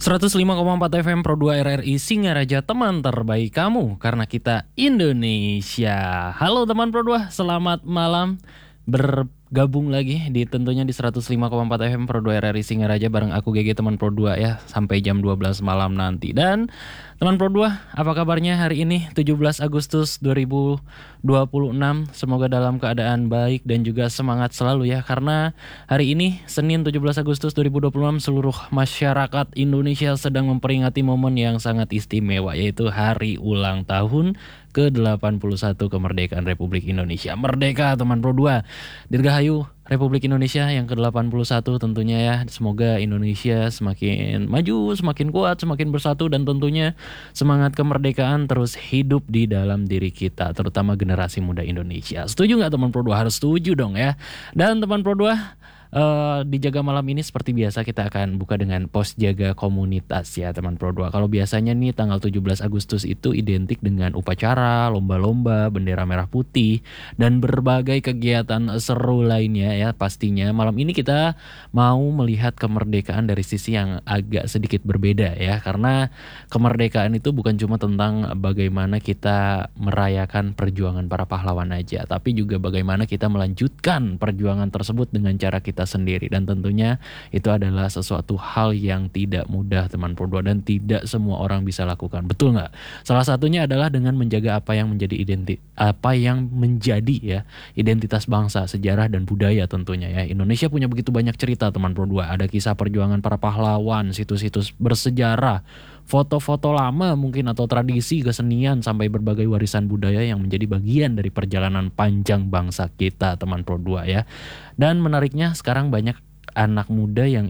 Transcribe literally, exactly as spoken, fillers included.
seratus lima koma empat F M Pro dua R R I Singaraja, teman terbaik kamu karena kita Indonesia. Halo teman Pro dua, selamat malam. Bergabung lagi di tentunya di seratus lima koma empat F M Pro dua R R I Singaraja bareng aku G G teman Pro dua ya sampai jam dua belas malam nanti. Dan teman Pro dua, apa kabarnya hari ini tujuh belas Agustus dua ribu dua puluh enam? Semoga dalam keadaan baik dan juga semangat selalu ya, karena hari ini Senin tujuh belas Agustus dua ribu dua puluh enam seluruh masyarakat Indonesia sedang memperingati momen yang sangat istimewa, yaitu hari ulang tahun ke delapan puluh satu kemerdekaan Republik Indonesia. Merdeka teman Pro dua. Dirgahayu Republik Indonesia yang ke delapan puluh satu tentunya ya. Semoga Indonesia semakin maju, semakin kuat, semakin bersatu, dan tentunya semangat kemerdekaan terus hidup di dalam diri kita, terutama generasi muda Indonesia. Setuju nggak teman Pro dua? Harus setuju dong ya. Dan teman Pro dua, Uh, di Jaga Malam ini seperti biasa kita akan buka dengan pos jaga komunitas ya teman Pro dua. Kalau biasanya nih tanggal tujuh belas Agustus itu identik dengan upacara, lomba-lomba, bendera merah putih, dan berbagai kegiatan seru lainnya ya pastinya. Malam ini kita mau melihat kemerdekaan dari sisi yang agak sedikit berbeda ya, karena kemerdekaan itu bukan cuma tentang bagaimana kita merayakan perjuangan para pahlawan aja, tapi juga bagaimana kita melanjutkan perjuangan tersebut dengan cara kita sendiri. Dan tentunya itu adalah sesuatu hal yang tidak mudah teman Pro dua, dan tidak semua orang bisa lakukan, betul nggak? Salah satunya adalah dengan menjaga apa yang menjadi identi apa yang menjadi ya identitas bangsa, sejarah dan budaya tentunya ya. Indonesia punya begitu banyak cerita teman Pro dua. Ada kisah perjuangan para pahlawan, situs-situs bersejarah, foto-foto lama mungkin, atau tradisi kesenian, sampai berbagai warisan budaya yang menjadi bagian dari perjalanan panjang bangsa kita teman Pro dua ya. Dan menariknya sekarang banyak anak muda yang